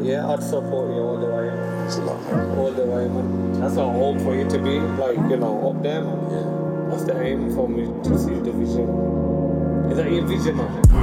Yeah, I'd support you all the way. It's a lot, man. All the way, man. That's our hope for you to be, like, you know, up there, man. Yeah. That's the aim for me to see the vision. Is that your vision, man?